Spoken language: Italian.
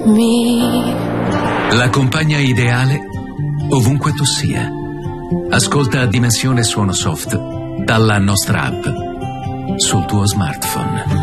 me. La compagna ideale ovunque tu sia. Ascolta Dimensione Suono Soft dalla nostra app sul tuo smartphone.